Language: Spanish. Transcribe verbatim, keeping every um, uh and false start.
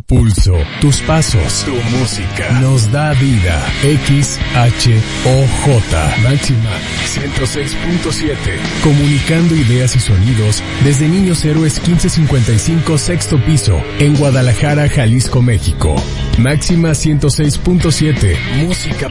pulso, tus pasos, tu música, nos da vida. X H O J, Máxima ciento seis punto siete. Comunicando ideas y sonidos desde Niños Héroes quince cincuenta y cinco, sexto piso, en Guadalajara, Jalisco, México. Máxima ciento seis punto siete, música